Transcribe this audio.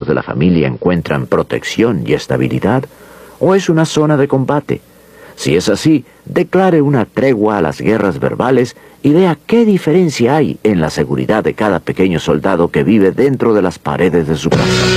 de la familia encuentran protección y estabilidad, o es una zona de combate. Si es así, declare una tregua a las guerras verbales y vea qué diferencia hay en la seguridad de cada pequeño soldado que vive dentro de las paredes de su casa.